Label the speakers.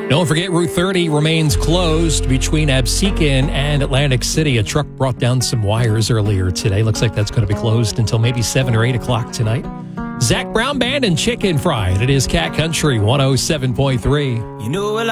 Speaker 1: Don't forget, Route 30 remains closed between Absecon and Atlantic City. A truck brought down some wires earlier today. Looks like that's going to be closed until maybe 7 or 8 o'clock tonight. Zach Brown Band and Chicken Fried. It is Cat Country 107.3.
Speaker 2: You know,